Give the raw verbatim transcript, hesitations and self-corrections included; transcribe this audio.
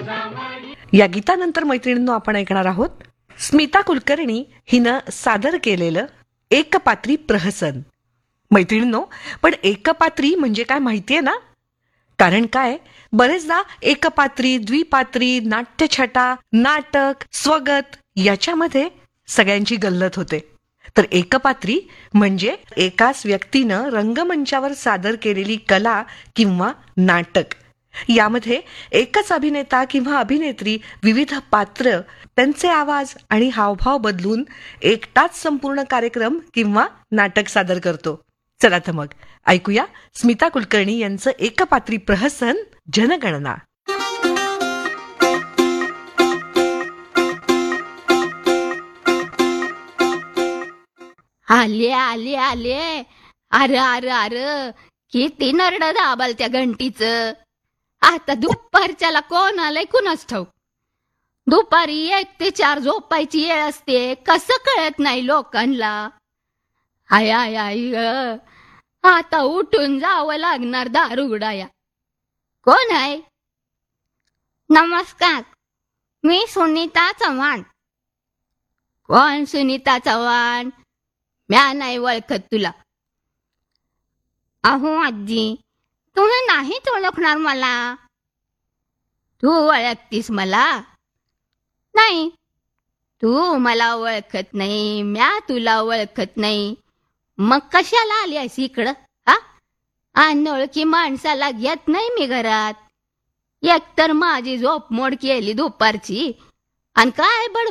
या गीतानंतर मैत्रिणींनो आपण ऐकणार आहोत स्मिता कुलकर्णी हिनं सादर केलेलं एकपात्री प्रहसन. मैत्रिणींनो, पण एकपात्री म्हणजे काय माहितीये ना? कारण काय, बरेचदा एकपात्री, द्विपात्री, नाट्यछटा, नाटक, स्वगत याच्यामध्ये सगळ्यांची गल्लत होते. तर एकपात्री म्हणजे एकाच व्यक्तीनं रंगमंचावर सादर केलेली कला किंवा नाटक. यामध्ये एकच अभिनेता किंवा अभिनेत्री विविध पात्र, त्यांचे आवाज आणि हावभाव बदलून एकटाच संपूर्ण कार्यक्रम किंवा नाटक सादर करतो. चला तर मग ऐकूया स्मिता कुलकर्णी यांचं एकपात्री प्रहसन जनगणना. आले आले आले. अरे अरे अरे, किती नरड दाबाल त्या घंटीच. आता दुपारच्याला कोण आलंय कुणाच ठाऊक. दुपारी एक ते चार झोपायची वेळ असते, कसं कळत नाही लोकांना. आय आय आय ग, आता उठून जावं लागणार दार उघडाया. कोण आहे? नमस्कार, मी सुनीता चव्हाण. कोण सुनीता चव्हाण? म्या नाही ओळखत तुला. अहो आजी, तुम्ही नाहीच ओळखणार मला. तू ओळखतीस मला? नाही, तू मला ओळखत नाही, म्या तुला ओळखत नाही. मग कशाला आली आहेस इकडं? हा, अनोळखी माणसाला घेत नाही मी घरात. एकतर माझी झोप मोड केली दुपारची, आणि काय बड